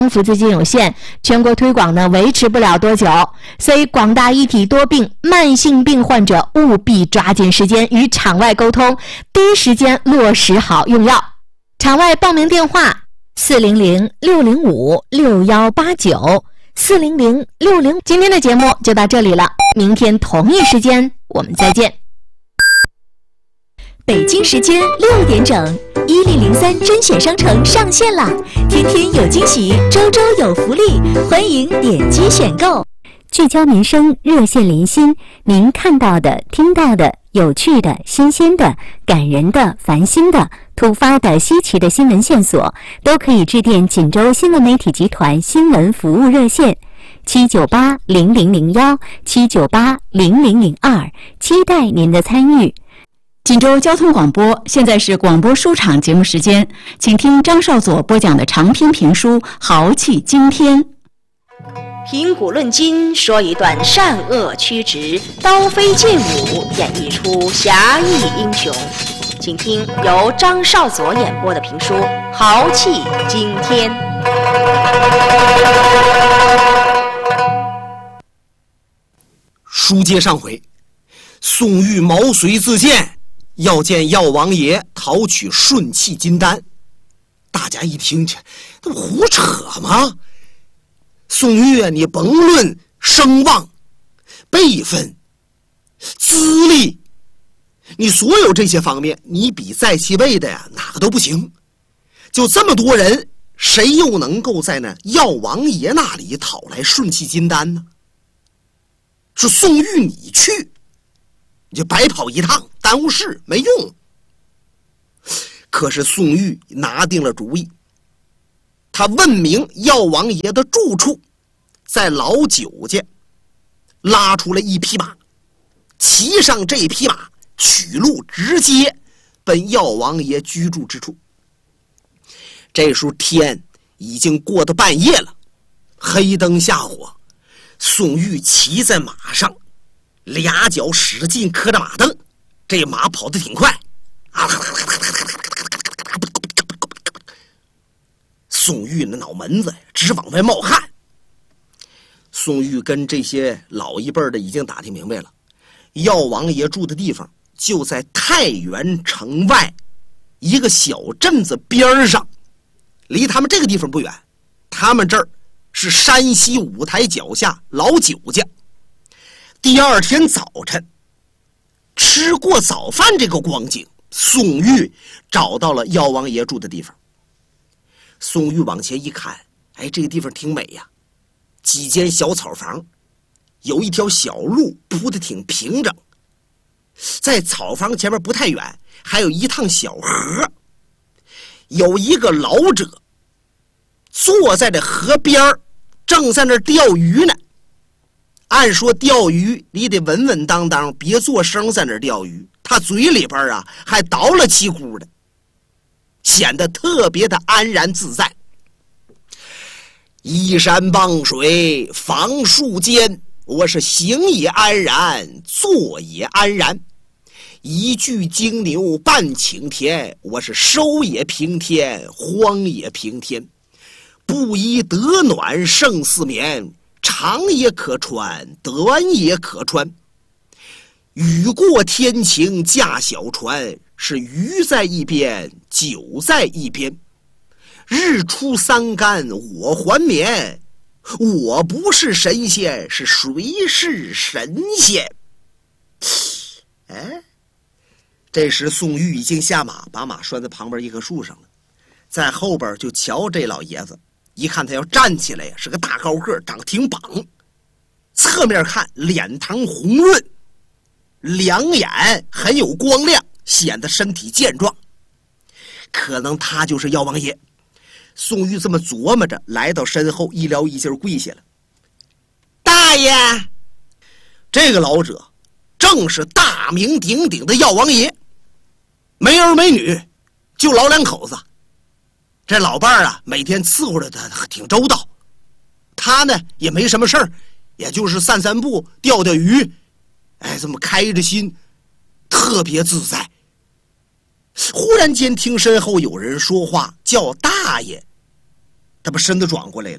政府资金有限，全国推广呢维持不了多久，所以广大一体多病、慢性病患者务必抓紧时间与场外沟通，第一时间落实好用药。场外报名电话400-605-6189，400-605。今天的节目就到这里了，明天同一时间我们再见。 北京时间6点整，1003甄选商城上线了，天天有惊喜，周周有福利，欢迎点击选购。聚焦民生，热线连心，您看到的、听到的、有趣的、新鲜的、感人的、烦心的、突发的、稀奇的新闻线索，都可以致电锦州新闻媒体集团新闻服务热线798-0002，798-0002，期待您的参与。 锦州交通广播，现在是广播书场节目时间，请听张少佐播讲的长篇评书《豪气惊天》。 评古论今，说一段善恶曲直、刀飞剑舞，演绎出侠义英雄。请听由张少佐演播的评书《豪气惊天》。 书接上回，宋玉毛遂自荐，要见药王爷讨取顺气金丹。大家一听，这都胡扯吗？宋玉，你甭论声望、辈分、资历，你所有这些方面，你比在其位的呀哪个都不行。就这么多人，谁又能够在那药王爷那里讨来顺气金丹呢？是宋玉你去，你就白跑一趟，耽误事没用。可是宋玉拿定了主意，他问明药王爷的住处，在老九家拉出了一匹马，骑上这匹马，取路直接奔药王爷居住之处。这时候天已经过了半夜了，黑灯瞎火，宋玉骑在马上，俩脚使劲磕着马蹬，这马跑得挺快啊！宋玉那脑门子直往外冒汗。宋玉跟这些老一辈的已经打听明白了，药王爷住的地方就在太原城外一个小镇子边上，离他们这个地方不远。他们这儿是山西五台脚下老九家。第二天早晨吃过早饭，这个光景，宋玉找到了药王爷住的地方。宋玉往前一看，哎，这个地方挺美呀，几间小草房，有一条小路铺得挺平整，在草房前面不太远还有一趟小河，有一个老者坐在这河边，正在那钓鱼呢。按说钓鱼你得稳稳当当，别做声在那钓鱼，他嘴里边啊还倒了气呼的，显得特别的安然自在。依山傍水，房树间，我是行也安然，坐也安然。一具金牛半顷田，我是收也平天，荒也平天。不宜得暖胜四眠，长也可穿，短也可穿。雨过天晴驾小船，是鱼在一边，酒在一边。日出三竿我还眠，我不是神仙，是谁是神仙？哎，这时宋玉已经下马，把马拴在旁边一棵树上了，在后边就瞧这老爷子，一看他要站起来呀，是个大高个，长得挺膀，侧面看脸庞红润，两眼很有光亮，显得身体健壮，可能他就是药王爷。宋玉这么琢磨着，来到身后，一撩衣襟跪下了。大爷，这个老者正是大名鼎鼎的药王爷，没儿没女，就老两口子。这老伴儿啊，每天伺候着他挺周到，他呢也没什么事儿，也就是散散步、钓钓鱼，哎，这么开着心，特别自在。忽然间听身后有人说话，叫大爷，他把身子转过来了，